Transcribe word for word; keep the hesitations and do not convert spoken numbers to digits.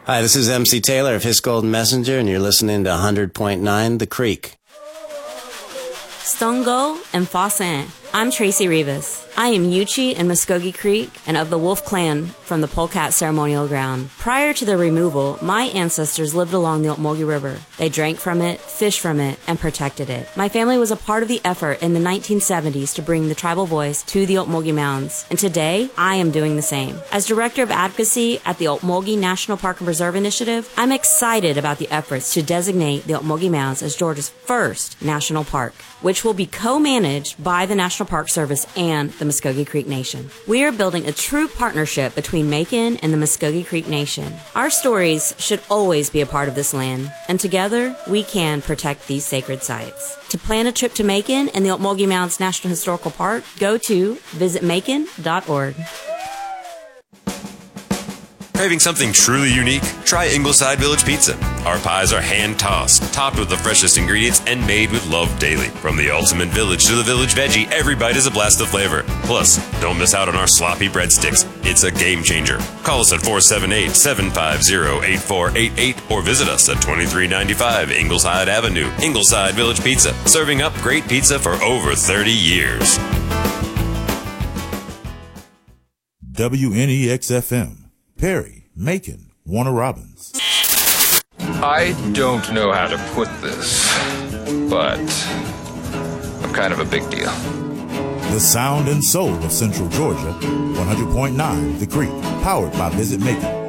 Hi, this is M C Taylor of His Golden Messenger, and you're listening to one hundred point nine The Creek. Stongo and Fossan. I'm Tracy Rivas. I am Yuchi and Muskogee Creek and of the Wolf Clan from the Polecat Ceremonial Ground. Prior to their removal, my ancestors lived along the Okmulgee River. They drank from it, fished from it, and protected it. My family was a part of the effort in the nineteen seventies to bring the tribal voice to the Okmulgee Mounds, and today I am doing the same. As Director of Advocacy at the Okmulgee National Park and Preserve Initiative, I'm excited about the efforts to designate the Okmulgee Mounds as Georgia's first national park, which will be co-managed by the National Park Service and the Muskogee Creek Nation. We are building a true partnership between Macon and the Muskogee Creek Nation. Our stories should always be a part of this land, and together we can protect these sacred sites. To plan a trip to Macon and the Okmulgee Mounds National Historical Park, go to visit macon dot org. Craving something truly unique? Try Ingleside Village Pizza. Our pies are hand-tossed, topped with the freshest ingredients, and made with love daily. From the ultimate village to the village veggie, every bite is a blast of flavor. Plus, don't miss out on our sloppy breadsticks. It's a game changer. Call us at four seven eight, seven five zero, eight four eight eight or visit us at twenty-three ninety-five Ingleside Avenue. Ingleside Village Pizza, serving up great pizza for over thirty years. W N E X F M. Perry, Macon, Warner Robins. I don't know how to put this, but I'm kind of a big deal. The sound and soul of Central Georgia, one hundred point nine The Creek, powered by Visit Macon.